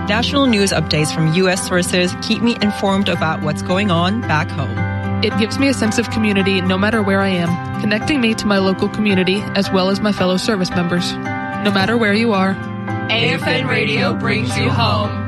National news updates from U.S. sources keep me informed about what's going on back home. It gives me a sense of community no matter where I am, connecting me to my local community as well as my fellow service members. No matter where you are, AFN Radio brings you home.